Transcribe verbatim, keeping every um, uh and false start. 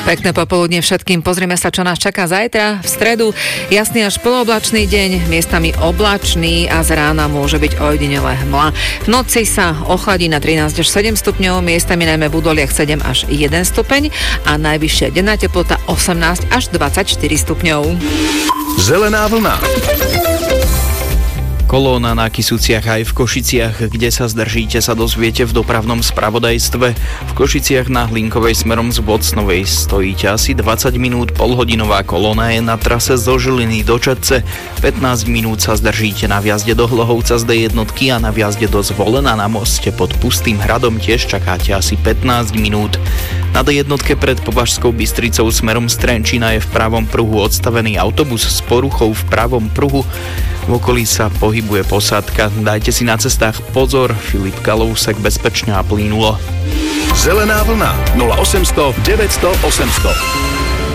Pekné popoludne všetkým. Pozrieme sa, čo nás čaká zajtra. V stredu jasný až polooblačný deň, miestami oblačný a z rána môže byť ojedinele hmla. V noci sa ochladí na trinásť až sedem stupňov, miestami najmä v údoliach sedem až jeden stupeň a najvyššia denná teplota osemnásť až dvadsaťštyri stupňov. Zelená vlna. Kolóna na Kysuciach aj v Košiciach, kde sa zdržíte, sa dozviete v dopravnom spravodajstve. V Košiciach na Hlinkovej smerom z Vocnovej stojíte asi dvadsať minút, polhodinová kolóna je na trase zo Žiliny do Čadce. pätnásť minút sa zdržíte na vjazde do Hlohovca z dé jedna a na vjazde do Zvolena na moste pod Pustým hradom tiež čakáte asi pätnásť minút. Na dé jedna pred Považskou Bystricou smerom z Trenčína je v pravom pruhu odstavený autobus s poruchou v pravom pruhu. V okolí sa pohybuje posádka. Dajte si na cestách pozor. Filip Kalousek, bezpečne a plynulo. Zelená vlna nula osemsto deväťsto osemsto.